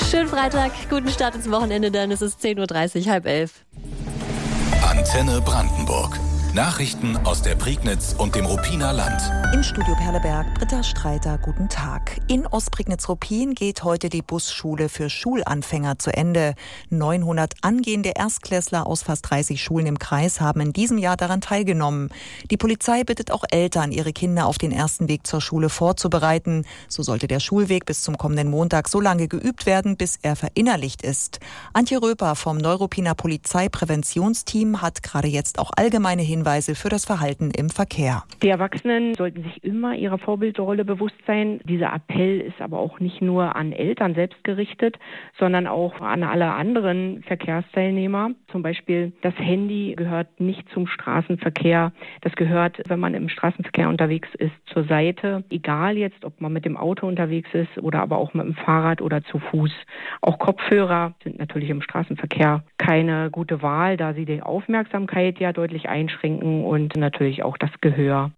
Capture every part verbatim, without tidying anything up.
Schönen Freitag, guten Start ins Wochenende, dann ist es zehn Uhr dreißig, halb elf. Antenne Brandenburg. Nachrichten aus der Prignitz und dem Ruppiner Land. Im Studio Perleberg, Britta Streiter, guten Tag. In Ostprignitz-Ruppin geht heute die Busschule für Schulanfänger zu Ende. neunhundert angehende Erstklässler aus fast dreißig Schulen im Kreis haben in diesem Jahr daran teilgenommen. Die Polizei bittet auch Eltern, ihre Kinder auf den ersten Weg zur Schule vorzubereiten. So sollte der Schulweg bis zum kommenden Montag so lange geübt werden, bis er verinnerlicht ist. Antje Röper vom Neuruppiner Polizeipräventionsteam hat gerade jetzt auch allgemeine Hinweise Hinweise für das Verhalten im Verkehr. Die Erwachsenen sollten sich immer ihrer Vorbildrolle bewusst sein. Dieser Appell ist aber auch nicht nur an Eltern selbst gerichtet, sondern auch an alle anderen Verkehrsteilnehmer. Zum Beispiel das Handy gehört nicht zum Straßenverkehr. Das gehört, wenn man im Straßenverkehr unterwegs ist, zur Seite. Egal jetzt, ob man mit dem Auto unterwegs ist oder aber auch mit dem Fahrrad oder zu Fuß. Auch Kopfhörer sind natürlich im Straßenverkehr keine gute Wahl, da sie die Aufmerksamkeit ja deutlich einschränken und natürlich auch das Gehör.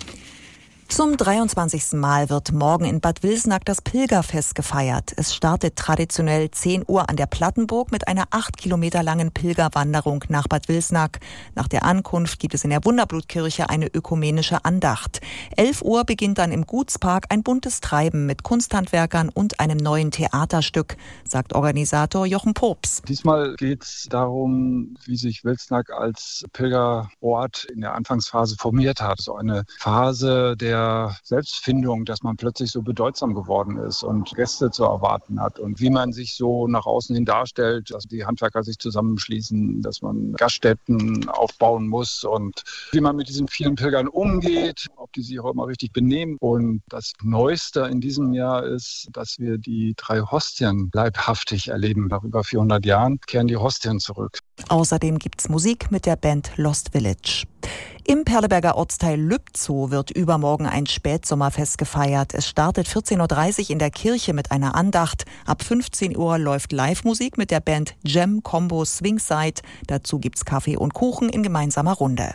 Zum dreiundzwanzigsten Mal wird morgen in Bad Wilsnack das Pilgerfest gefeiert. Es startet traditionell zehn Uhr an der Plattenburg mit einer acht Kilometer langen Pilgerwanderung nach Bad Wilsnack. Nach der Ankunft gibt es in der Wunderblutkirche eine ökumenische Andacht. elf Uhr beginnt dann im Gutspark ein buntes Treiben mit Kunsthandwerkern und einem neuen Theaterstück, sagt Organisator Jochen Pops. Diesmal geht es darum, wie sich Wilsnack als Pilgerort in der Anfangsphase formiert hat. So eine Phase der Selbstfindung, dass man plötzlich so bedeutsam geworden ist und Gäste zu erwarten hat und wie man sich so nach außen hin darstellt, dass die Handwerker sich zusammenschließen, dass man Gaststätten aufbauen muss und wie man mit diesen vielen Pilgern umgeht, ob die sich auch immer richtig benehmen. Und das Neueste in diesem Jahr ist, dass wir die drei Hostien leibhaftig erleben. Nach über vierhundert Jahren kehren die Hostien zurück. Außerdem gibt's Musik mit der Band Lost Village. Im Perleberger Ortsteil Lübzow wird übermorgen ein Spätsommerfest gefeiert. Es startet vierzehn Uhr dreißig in der Kirche mit einer Andacht. Ab fünfzehn Uhr läuft Live-Musik mit der Band Jam Combo Swingside. Dazu gibt's Kaffee und Kuchen in gemeinsamer Runde.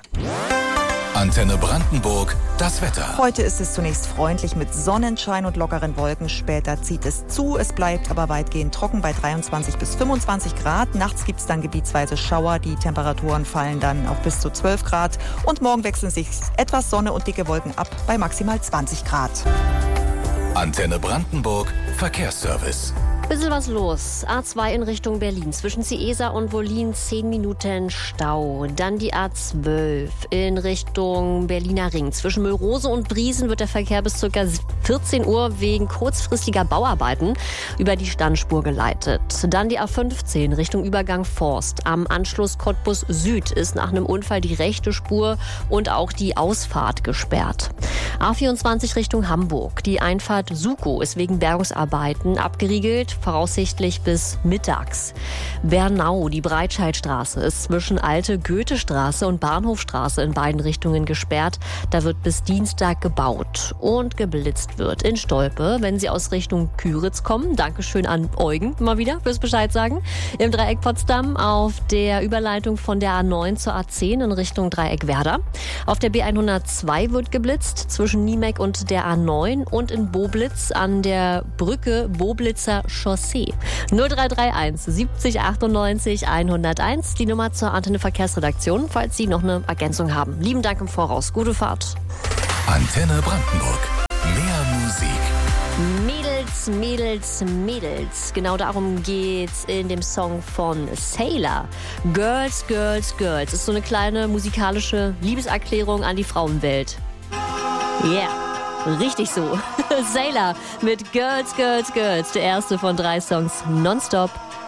Antenne Brandenburg, das Wetter. Heute ist es zunächst freundlich mit Sonnenschein und lockeren Wolken. Später zieht es zu. Es bleibt aber weitgehend trocken bei dreiundzwanzig bis fünfundzwanzig Grad. Nachts gibt es dann gebietsweise Schauer. Die Temperaturen fallen dann auf bis zu zwölf Grad. Und morgen wechseln sich etwas Sonne und dicke Wolken ab bei maximal zwanzig Grad. Antenne Brandenburg, Verkehrsservice. Bisschen was los. A zwei in Richtung Berlin. Zwischen Ciesa und Wollin zehn Minuten Stau. Dann die A zwölf in Richtung Berliner Ring. Zwischen Müllrose und Briesen wird der Verkehr bis ca. vierzehn Uhr wegen kurzfristiger Bauarbeiten über die Standspur geleitet. Dann die A fünfzehn Richtung Übergang Forst. Am Anschluss Cottbus Süd ist nach einem Unfall die rechte Spur und auch die Ausfahrt gesperrt. A vierundzwanzig Richtung Hamburg. Die Einfahrt Sukow ist wegen Bergungsarbeiten abgeriegelt. Voraussichtlich bis mittags. Bernau, die Breitscheidstraße, ist zwischen Alte Goethestraße und Bahnhofstraße in beiden Richtungen gesperrt. Da wird bis Dienstag gebaut und geblitzt wird. In Stolpe, wenn Sie aus Richtung Küritz kommen. Dankeschön an Eugen mal wieder fürs Bescheid sagen. Im Dreieck Potsdam auf der Überleitung von der A neun zur A zehn in Richtung Dreieck Werder. Auf der B hundertzwei wird geblitzt zwischen Niemek und der A neun und in Boblitz an der Brücke Boblitzer Chaussee. null drei drei eins siebzig achtundneunzig hunderteins, die Nummer zur Antenne Verkehrsredaktion, falls Sie noch eine Ergänzung haben. Lieben Dank im Voraus. Gute Fahrt. Antenne Brandenburg. Mehr Musik. Mädels, Mädels, Mädels. Genau darum geht's in dem Song von Sailor. Girls, Girls, Girls. Ist so eine kleine musikalische Liebeserklärung an die Frauenwelt. Yeah. Richtig so. Sailor mit Girls, Girls, Girls. Der erste von drei Songs nonstop.